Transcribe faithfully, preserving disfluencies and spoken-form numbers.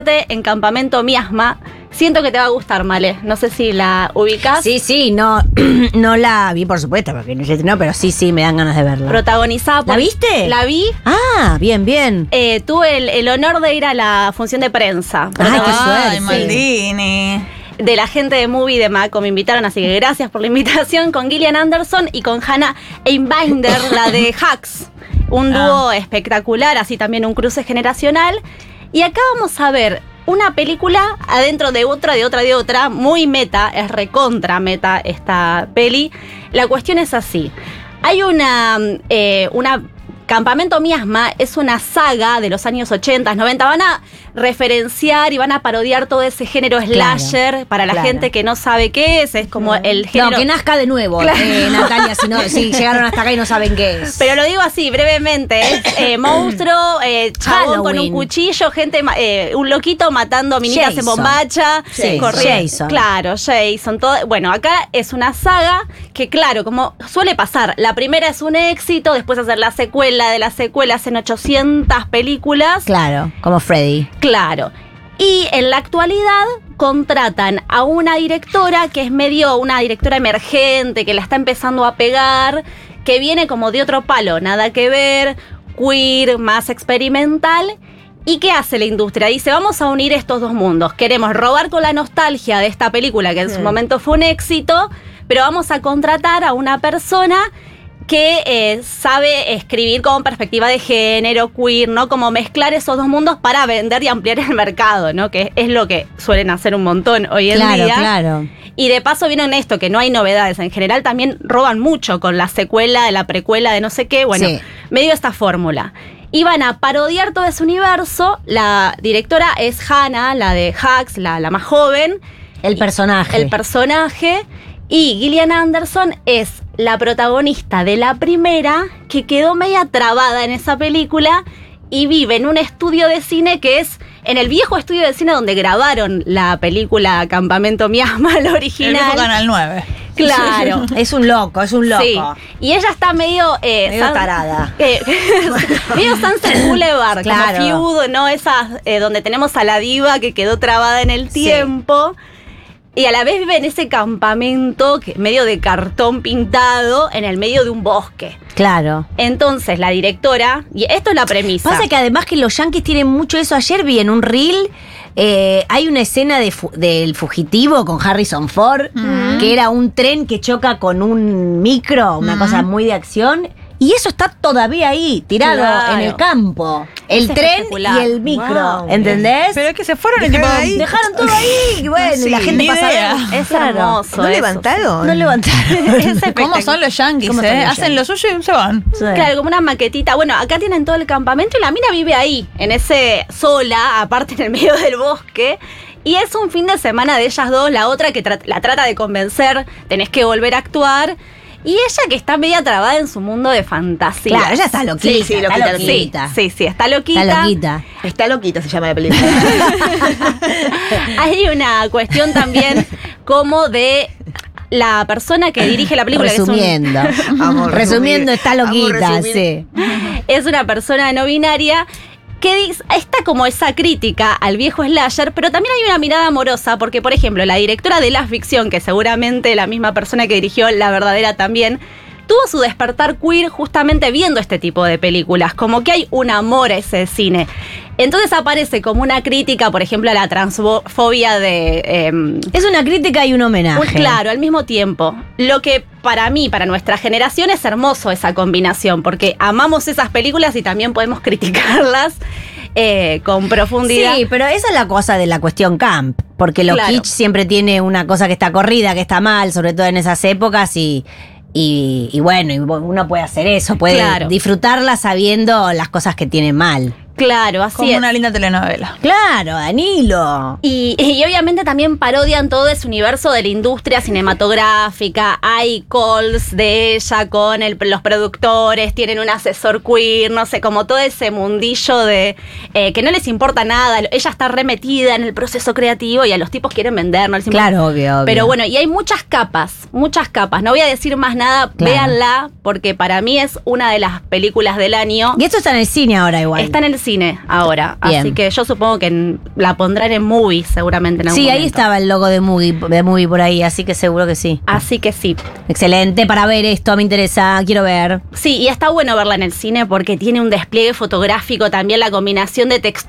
en Campamento Miasma. Siento que te va a gustar, Male. No sé si la ubicás. Sí, sí, no, no la vi, por supuesto, porque no, no, pero sí, sí, me dan ganas de verla. Protagonizada por... ¿La viste? La vi. Ah, bien, bien. Eh, tuve el, el honor de ir a la función de prensa. Ay, qué suerte. Ay, Maldini. De la gente de Movie de Maco me invitaron, así que gracias por la invitación, con Gillian Anderson y con Hannah Einbinder, la de Hacks. Un dúo ah. espectacular, así también un cruce generacional. Y acá vamos a ver una película adentro de otra, de otra, de otra, muy meta, es recontra meta esta peli. La cuestión es así. Hay una, eh, una Campamento Miasma es una saga de los años ochenta, noventa. Van a referenciar y van a parodiar todo ese género slasher. Claro, para la claro. gente que no sabe qué es. Es como no. el género... No, que nazca de nuevo, claro. eh, Natalia, si, no, si llegaron hasta acá y no saben qué es. Pero lo digo así, brevemente. Es eh, monstruo, eh, chabón con un cuchillo, gente, eh, un loquito matando minitas Jason. en bombacha. Sí, Jason. Claro, Jason. Todo, bueno, acá es una saga que, claro, como suele pasar, la primera es un éxito, después hacer la secuela de la secuela, hacen ochocientas películas. Claro, como Freddy. Claro. Y en la actualidad contratan a una directora que es medio una directora emergente, que la está empezando a pegar, que viene como de otro palo, nada que ver, queer, más experimental. ¿Y qué hace la industria? Dice, vamos a unir estos dos mundos. Queremos robar con la nostalgia de esta película, que en sí. su momento fue un éxito, pero vamos a contratar a una persona que eh, sabe escribir con perspectiva de género, queer, ¿no? Como mezclar esos dos mundos para vender y ampliar el mercado, ¿no? Que es lo que suelen hacer un montón hoy en claro, día. Claro, claro. Y de paso vieron esto, que no hay novedades. En general también roban mucho con la secuela de la precuela de no sé qué. Bueno, sí. medio esta fórmula. Iban a parodiar todo ese universo. La directora es Hannah, la de Hacks, la, la más joven. El personaje. El personaje. Y Gillian Anderson es la protagonista de la primera, que quedó media trabada en esa película y vive en un estudio de cine que es en el viejo estudio de cine donde grabaron la película Campamento Miasma, la original. El viejo Canal nueve. Claro. Es un loco, es un loco. Sí. Y ella está medio... Eh, medio san, tarada. Eh, medio Sunset Boulevard, claro. como Feud, ¿no? Esas eh, donde tenemos a la diva que quedó trabada en el tiempo. Sí. Y a la vez vive en ese campamento que, medio de cartón pintado en el medio de un bosque. Claro. Entonces la directora, y esto es la premisa. Pasa que además que los yankees tienen mucho eso. Ayer vi en un reel, eh, hay una escena de fu- del fugitivo con Harrison Ford, mm. que era un tren que choca con un micro, una mm. cosa muy de acción. Y eso está todavía ahí, tirado claro. en el campo. El es tren y el micro, wow. ¿entendés? Pero es que se fueron y tipo, ahí. Dejaron todo ahí. Y bueno, sí, y la gente pasa a ver. Es hermoso. ¿No eso. levantaron? No levantaron. ¿Cómo son los yankees? Eh? Los Hacen yankees? Lo suyo y se van. Sí. Claro, como una maquetita. Bueno, acá tienen todo el campamento y la mina vive ahí, en ese sola, aparte en el medio del bosque. Y es un fin de semana de ellas dos, la otra que tra- la trata de convencer, tenés que volver a actuar. Y ella que está media trabada en su mundo de fantasía. Claro, ella está loquita. Sí, sí, loquita, está loquita. Sí, sí, está loquita. Está loquita. Está loquita se llama la película. Hay una cuestión también como de la persona que dirige la película. Resumiendo. Que es un... Vamos, resumiendo, está loquita, sí. Es una persona no binaria que dice, está como esa crítica al viejo slasher, pero también hay una mirada amorosa, porque, por ejemplo, la directora de La Ficción, que seguramente la misma persona que dirigió La Verdadera también, tuvo su despertar queer justamente viendo este tipo de películas, como que hay un amor a ese cine. Entonces aparece como una crítica, por ejemplo, a la transfobia de... Eh, es una crítica y un homenaje. Un, claro, al mismo tiempo. Lo que para mí, para nuestra generación, es hermoso esa combinación, porque amamos esas películas y también podemos criticarlas eh, con profundidad. Sí, pero esa es la cosa de la cuestión camp, porque lo claro. kitsch siempre tiene una cosa que está corrida, que está mal, sobre todo en esas épocas, y... Y, y bueno, uno puede hacer eso, puede claro. disfrutarla sabiendo las cosas que tiene mal. Claro, así Como es. una linda telenovela. Claro, Danilo. Y, y obviamente también parodian todo ese universo de la industria cinematográfica. Hay calls de ella con el, los productores, tienen un asesor queer, no sé, como todo ese mundillo de eh, que no les importa nada. Ella está remetida en el proceso creativo y a los tipos quieren vender, no les importa. Claro, obvio, obvio. Pero bueno, y hay muchas capas, muchas capas. No voy a decir más nada, claro. véanla, porque para mí es una de las películas del año. Y esto está en el cine ahora igual. Está en el cine ahora. Bien. Así que yo supongo que en- la pondrán en Movie seguramente en algún Sí, ahí momento. estaba el logo de Movie, de Movie por ahí, así que seguro que sí. Así que sí. Excelente, para ver esto, me interesa, quiero ver. Sí, y está bueno verla en el cine porque tiene un despliegue fotográfico, también la combinación de texturas